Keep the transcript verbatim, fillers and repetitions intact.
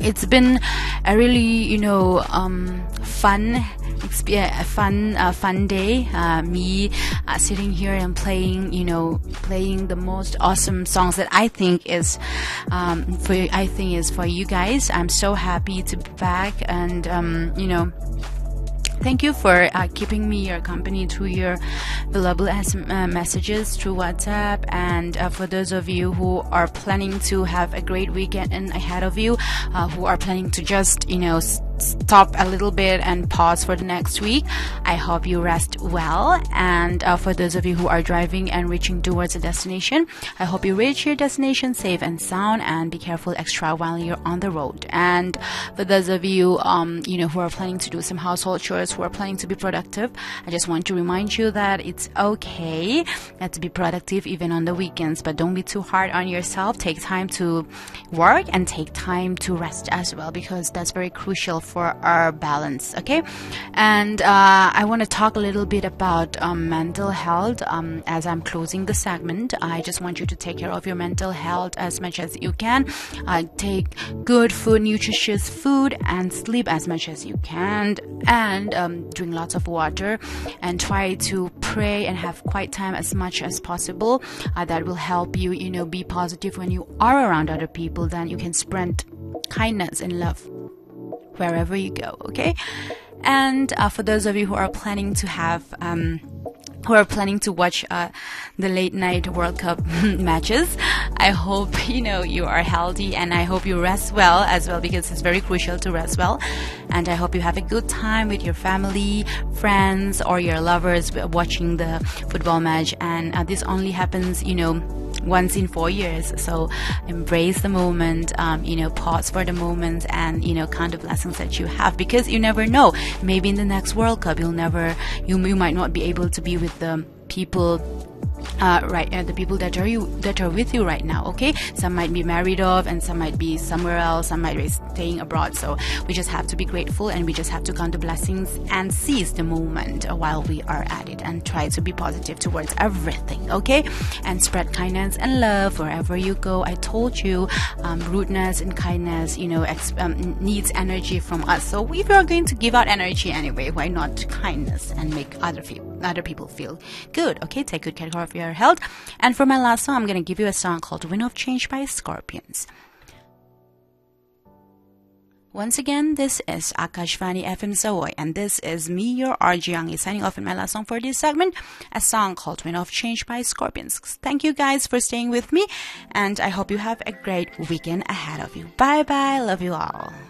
it's been a really, you know, um, fun, a fun, uh, fun day. Uh, me uh, sitting here and playing, you know, playing the most awesome songs that I think is, um, for I think is for you guys. I'm so happy to be back, and um, you know. Thank you for uh, keeping me your company through your valuable uh, messages through WhatsApp, and uh, for those of you who are planning to have a great weekend ahead of you, uh, who are planning to just, you know, stop a little bit and pause for the next week, I hope you rest well. And uh, for those of you who are driving and reaching towards a destination, I hope you reach your destination safe and sound, and be careful extra while you're on the road. And for those of you um, you know, who are planning to do some household chores, who are planning to be productive, I just want to remind you that it's okay uh, to be productive even on the weekends, but don't be too hard on yourself. Take time to work and take time to rest as well, because that's very crucial for our balance. Okay, and uh, I want to talk a little bit about um, mental health. Um, as I'm closing the segment, I just want you to take care of your mental health as much as you can. Uh, take good food, nutritious food, and sleep as much as you can, and um, drink lots of water, and try to pray and have quiet time as much as possible. Uh, that will help you, you know, be positive when you are around other people. Then you can spread kindness and love wherever you go. Okay, and uh, for those of you who are planning to have um who are planning to watch uh, the late night World Cup matches, I hope, you know, you are healthy, and I hope you rest well as well, because it's very crucial to rest well. And I hope you have a good time with your family, friends, or your lovers watching the football match. And uh, this only happens, you know, once in four years. So embrace the moment, um, you know, pause for the moment, and, you know, count the blessings that you have, because you never know. Maybe in the next World Cup, you'll never, you, you might not be able to be with the people uh, right uh, the people that are you that are with you right now. Okay, some might be married off, and some might be somewhere else, some might be staying abroad. So we just have to be grateful, and we just have to count the blessings and seize the moment while we are at it, and try to be positive towards everything. Okay, and spread kindness and love wherever you go. I told you, um, rudeness and kindness, you know, ex- um, needs energy from us. So if you are going to give out energy anyway, why not kindness and make other people other people feel good? Okay, take good care of your health. And for my last song, I'm going to give you a song called Wind of Change by Scorpions. Once again, this is Akashvani F M Savoy, and this is me, your R J Youngie, signing off in my last song for this segment, a song called Wind of Change by Scorpions. Thank you guys for staying with me, and I hope you have a great weekend ahead of you. Bye bye, love you all.